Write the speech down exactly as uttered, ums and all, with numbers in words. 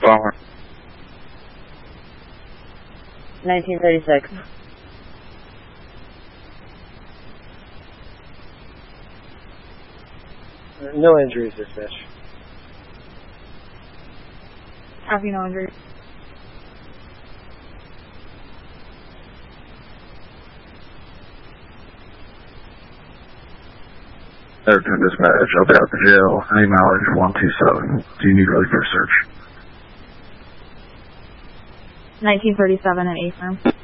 Palmer. nineteen thirty-six. No injuries, dispatch. Copy, no injuries. Everton dispatch, I'll be out the jail. Any mileage one two seven. Do you need ready for a search? nineteen thirty-seven and A firm.